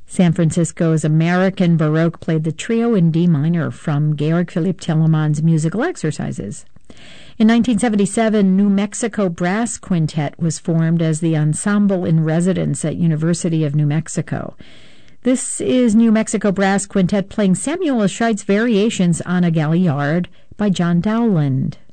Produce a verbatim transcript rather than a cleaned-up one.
San Francisco's American Baroque played the trio in D minor from Georg Philipp Telemann's Musical Exercises. In nineteen seventy-seven, New Mexico Brass Quintet was formed as the ensemble in residence at University of New Mexico. This is New Mexico Brass Quintet playing Samuel Oschidt's Variations on a Galliard by John Dowland.